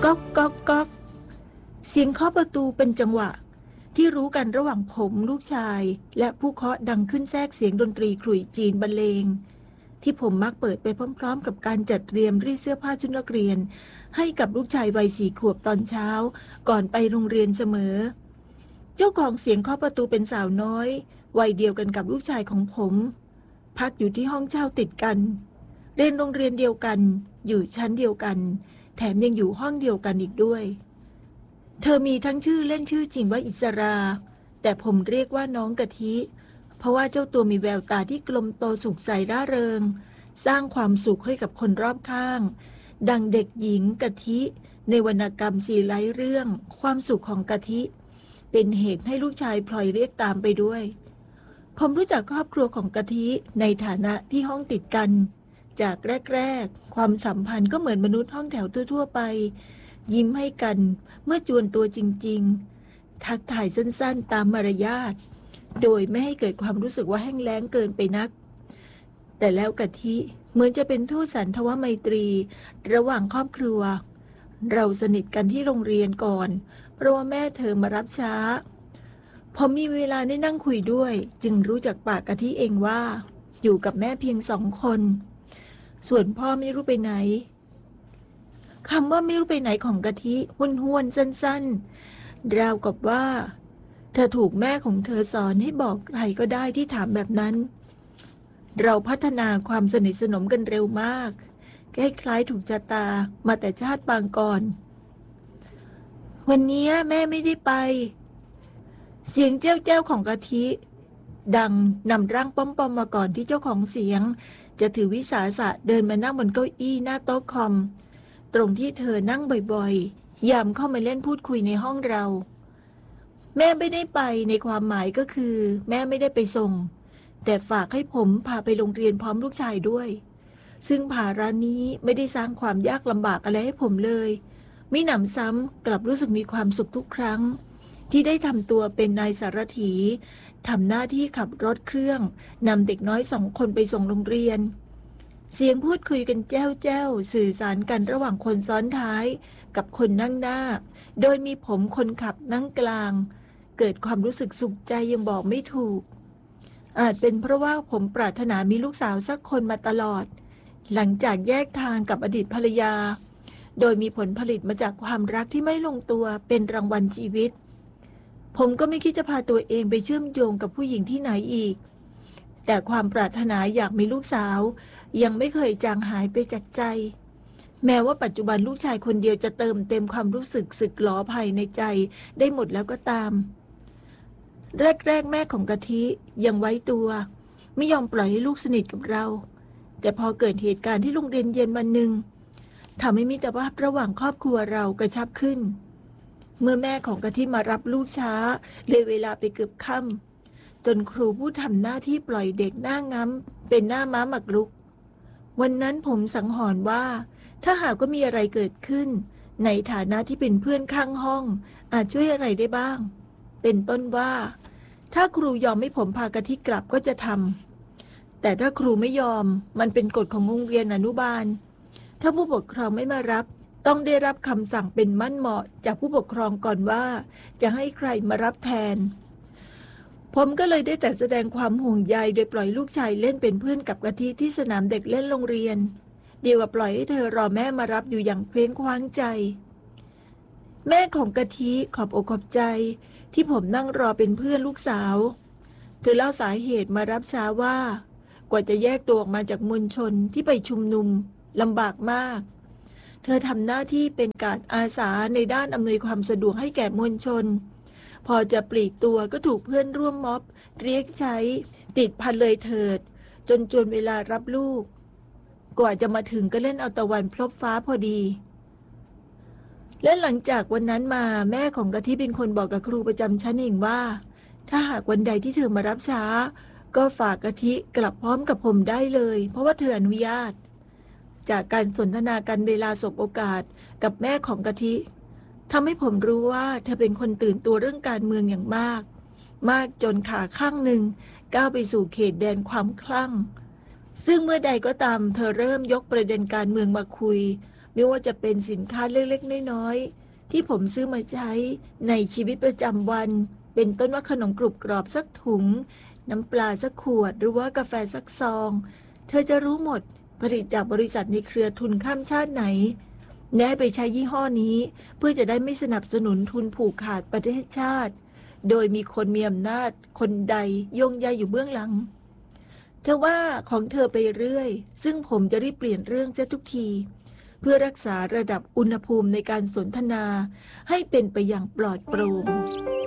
ก๊อกก๊อกก๊อกเสียงเคาะประตูเป็นจังหวะที่รู้กันระหว่างผมลูกชายและผู้เคาะดังขึ้นแทรกเสียงดนตรีขลุ่ยจีนบรรเลงที่ผมมักเปิดไปพร้อมๆกับการจัดเตรียมรีดเสื้อผ้าชุดนักเรียนให้กับลูกชายวัย4 ขวบตอนเช้าก่อนไปโรงเรียนเสมอเจ้าของเสียงเคาะประตูเป็นสาวน้อยวัยเดียวกันกับลูกชายของผมพักอยู่ที่ห้องเช่าติดกันเรียนโรงเรียนเดียวกันอยู่ชั้นเดียวกันแถมยังอยู่ห้องเดียวกันอีกด้วยเธอมีทั้งชื่อเล่นชื่อจริงว่าอิสราแต่ผมเรียกว่าน้องกะทิเพราะว่าเจ้าตัวมีแววตาที่กลมโตสุขใสร่าเริงสร้างความสุขให้กับคนรอบข้างดังเด็กหญิงกะทิในวรรณกรรม400 เรื่องความสุขของกะทิเป็นเหตุให้ลูกชายพลอยเรียกตามไปด้วยผมรู้จักครอบครัวของกะทิในฐานะที่ห้องติดกันจากแรกๆความสัมพันธ์ก็เหมือนมนุษย์ห้องแถวทั่วๆไปยิ้มให้กันเมื่อจวนตัวจริงๆทักทายสั้นๆตามมารยาทโดยไม่ให้เกิดความรู้สึกว่าแห้งแล้งเกินไปนักแต่แล้วกะทิเหมือนจะเป็นทูตสันทวไมตรีระหว่างครอบครัวเราสนิทกันที่โรงเรียนก่อนเพราะว่าแม่เธอมารับช้าผมมีเวลาได้นั่งคุยด้วยจึงรู้จากปากกะทิเองว่าอยู่กับแม่เพียง2 คนส่วนพ่อไม่รู้ไปไหนคำว่าไม่รู้ไปไหนของกะทิห้วนๆสั้นๆราวกับว่าเธอถูกแม่ของเธอสอนให้บอกใครก็ได้ที่ถามแบบนั้นเราพัฒนาความสนิทสนมกันเร็วมากคล้ายๆถูกชะตามาแต่ชาติปางก่อนวันนี้แม่ไม่ได้ไปเสียงเจ้าของกะทิดังนำร่างป้อมๆมาก่อนที่เจ้าของเสียงจะถือวิสาสะเดินมานั่งบนเก้าอี้หน้าโต๊ะคอมตรงที่เธอนั่งบ่อยๆยามเข้ามาเล่นพูดคุยในห้องเราแม่ไม่ได้ไปในความหมายก็คือแม่ไม่ได้ไปส่งแต่ฝากให้ผมพาไปโรงเรียนพร้อมลูกชายด้วยซึ่งภาระนี้ไม่ได้สร้างความยากลำบากอะไรให้ผมเลยมิหนำซ้ำกลับรู้สึกมีความสุขทุกครั้งที่ได้ทำตัวเป็นนายสารถีทำหน้าที่ขับรถเครื่องนำเด็กน้อย2 คนไปส่งโรงเรียนเสียงพูดคุยกันแจ้วๆสื่อสารกันระหว่างคนซ้อนท้ายกับคนนั่งหน้าโดยมีผมคนขับนั่งกลางเกิดความรู้สึกสุขใจยังบอกไม่ถูกอาจเป็นเพราะว่าผมปรารถนามีลูกสาวสักคนมาตลอดหลังจากแยกทางกับอดีตภรรยาโดยมีผลผลิตมาจากความรักที่ไม่ลงตัวเป็นรางวัลชีวิตผมก็ไม่คิดจะพาตัวเองไปเชื่อมโยงกับผู้หญิงที่ไหนอีกแต่ความปรารถนาอยากมีลูกสาวยังไม่เคยจางหายไปจากใจแม้ว่าปัจจุบันลูกชายคนเดียวจะเติมเต็มความรู้สึกสึกหลอภายในใจได้หมดแล้วก็ตามแรกแม่ของกะทิยังไว้ตัวไม่ยอมปล่อยให้ลูกสนิทกับเราแต่พอเกิดเหตุการณ์ที่โรงเรียนเย็นวันหนึ่งทำให้มิตรภาพระหว่างครอบครัวเรากระชับขึ้นเมื่อแม่ของกะทิมารับลูกช้าเลยเวลาไปเกือบค่ำจนครูผู้ทำหน้าที่ปล่อยเด็กหน้าง้ำเป็นหน้าม้าหมักลุกวันนั้นผมสังหรณ์ว่าถ้าหากว่ามีอะไรเกิดขึ้นในฐานะที่เป็นเพื่อนข้างห้องอาจช่วยอะไรได้บ้างเป็นต้นว่าถ้าครูยอมให้ผมพากะทิกลับก็จะทำแต่ถ้าครูไม่ยอมมันเป็นกฎของโรงเรียนอนุบาลถ้าผู้ปกครองไม่มารับต้องได้รับคำสั่งเป็นมั่นเหมาะจากผู้ปกครองก่อนว่าจะให้ใครมารับแทนผมก็เลยได้แต่แสดงความห่วงใยโดยปล่อยลูกชายเล่นเป็นเพื่อนกับกะทิที่สนามเด็กเล่นโรงเรียนเดียวกับปล่อยให้เธอรอแม่มารับอยู่อย่างเคว้งคว้างใจแม่ของกะทิขอบอกขอบใจที่ผมนั่งรอเป็นเพื่อนลูกสาวเธอเล่าสาเหตุมารับช้าว่ากว่าจะแยกตัวออกมาจากมวลชนที่ไปชุมนุมลำบากมากเธอทำหน้าที่เป็นการอาสาในด้านอำนวยความสะดวกให้แก่มวลชนพอจะปลีกตัวก็ถูกเพื่อนร่วมม็อบเรียกใช้ติดพันเลยเถิดจนเวลารับลูกกว่าจะมาถึงก็เล่นเอาตะวันพลบฟ้าพอดีและหลังจากวันนั้นมาแม่ของกะทิเป็นคนบอกกับครูประจำชั้นเองว่าถ้าหากวันใดที่เธอมารับช้าก็ฝากกะทิกลับพร้อมกับผมได้เลยเพราะว่าเธออนุญาตจากการสนทนากันเวลาสบโอกาสกับแม่ของกะทิทำให้ผมรู้ว่าเธอเป็นคนตื่นตัวเรื่องการเมืองอย่างมากจนขาข้างหนึ่งก้าวไปสู่เขตแดนความคลั่งซึ่งเมื่อใดก็ตามเธอเริ่มยกประเด็นการเมืองมาคุยไม่ว่าจะเป็นสินค้าเล็กๆน้อยๆที่ผมซื้อมาใช้ในชีวิตประจำวันเป็นต้นว่าขนมกรุบกรอบสักถุงน้ำปลาสักขวดหรือว่ากาแฟสักซองเธอจะรู้หมดผลิตจากบริษัทในเครือทุนข้ามชาติไหนแนะไปใช้ยี่ห้อนี้เพื่อจะได้ไม่สนับสนุนทุนผูกขาดประเทศชาติโดยมีคนมีอำนาจคนใดโยงใยอยู่เบื้องหลังเธอว่าของเธอไปเรื่อยซึ่งผมจะรีบเปลี่ยนเรื่องเสียทุกทีเพื่อรักษาระดับอุณหภูมิในการสนทนาให้เป็นไปอย่างปลอดโปร่ง